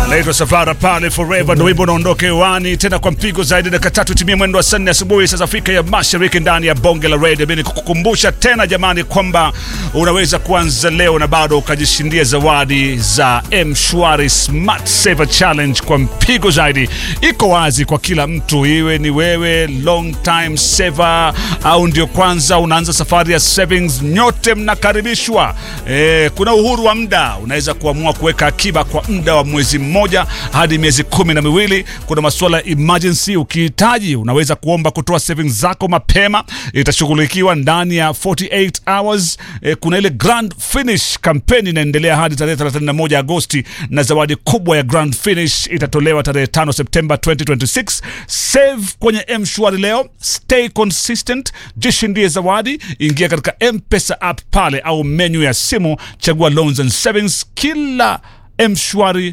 Naitwa Savara pale Forever ndio wimbo unaondoka hewani tena kwa mpigo zaidi dakika 3 timia mwendo wa saa 4 asubuhi saa Afrika ya Mashariki ndani ya Bonge la Radio. Mimi nikukukumbusha tena jamani kwamba unaweza kuanza leo na bado ukajishindia zawadi za M-Shwari Smart Saver Challenge kwa mpigo zaidi. Iko wazi kwa kila mtu, iwe ni wewe long time saver au ndio kwanza unaanza safari ya savings, nyote mnakaribishwa. Kuna uhuru wa muda, unaweza kuamua kuweka akiba kwa muda wa mwezi mmoja hadi miezi 12. Kuna masuala ya emergency, ukihitaji unaweza kuomba kutoa savings zako mapema, itashughulikiwa ndani ya 48 hours. Kuna ile Grand Finish campaign inaendelea hadi tarehe 31 Agosti na zawadi kubwa ya Grand Finish itatolewa tarehe 5 September 2026. Save kwenye M-Shwari leo, stay consistent, jishindie zawadi. Ingia katika M-Pesa app pale au menu ya simu, chagua loans and savings. Kila M-Shwari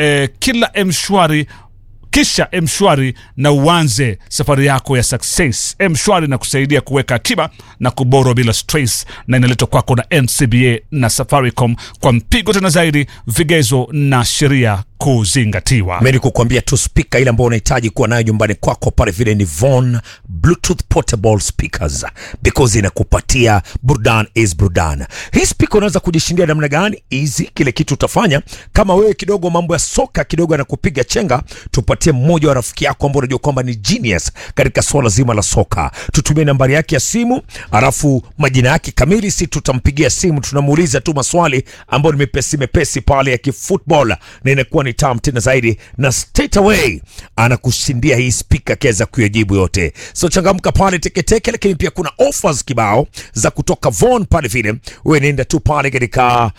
kisha M-Shwari na uanze safari yako ya success. M-Shwari na kusaidia kuweka akiba na kuboro bila stress, na inaletwa kwako na NCBA na Safaricom kwa mpigo tena zaidi, vigezo na sheria kuzingatiwa. Mimi kukuambia tu speaker ile ambayo unahitaji kuwa nayo nyumbani kwako pale vile ni Von Bluetooth portable speakers, because inakupatia burudani is burudani. Hii speaker unaweza kujishindia namna gani? Easy. Kile kitu utafanya, kama wewe kidogo mambo ya soka kidogo anakupiga chenga, tupatie mmoja wa rafiki yako ambao unajua kwamba ni genius katika swala zima la soka. Tutumie nambari yake ya simu, alafu majina yake kamili, si tutampigia simu, tunamuuliza tu maswali ambayo ni mepesi pale ya kifootball, na inakuwa ni tamu tena zaidi, na straight away anakushindia hii speaker kiweza kuyajibu yote. So changamka pale teke, lakini pia kuna offers kibao za kutoka Von pale vile. Wewe nenda tu pale katika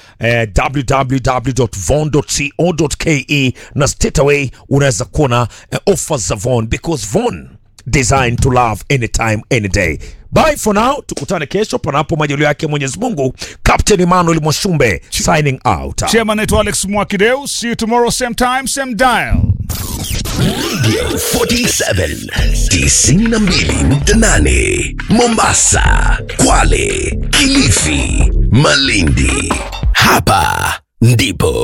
www.von.co.ke na straight away unaweza kuona offers za Von, because Von designed to love anytime any day. Bye for now, tukutane kesho panapo majaliwa yake Mwenyezi Mungu. Captain Emmanuel Mwashumbe signing out. Chairman naitwa Alex Mwakideu. See you tomorrow same time same dial. Radio 47 92.8 Mombasa, Kwale, Kilifi, Malindi. Hapa ndipo